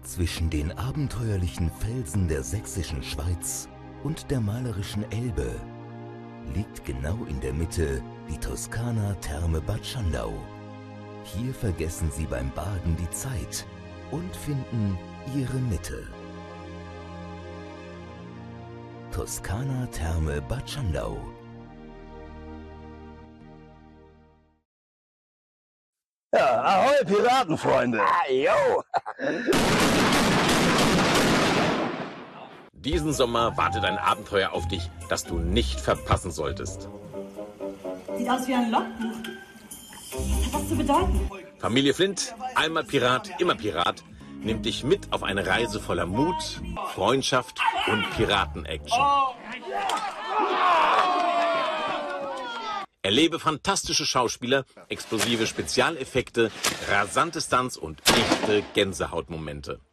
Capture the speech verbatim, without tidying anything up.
Zwischen den abenteuerlichen Felsen der sächsischen Schweiz und der malerischen Elbe liegt genau in der Mitte die Toskana Therme Bad Schandau. Hier vergessen Sie beim Baden die Zeit und finden Ihre Mitte. Toskana Therme Bad Schandau. Ja, ahoi Piratenfreunde! Ah, jo. Diesen Sommer wartet ein Abenteuer auf dich, das du nicht verpassen solltest. Sieht aus wie ein Logbuch. Was hat das zu bedeuten? Familie Flint, einmal Pirat, immer Pirat, nimmt dich mit auf eine Reise voller Mut, Freundschaft und Piraten-Action. Erlebe fantastische Schauspieler, explosive Spezialeffekte, rasante Stunts und echte Gänsehautmomente.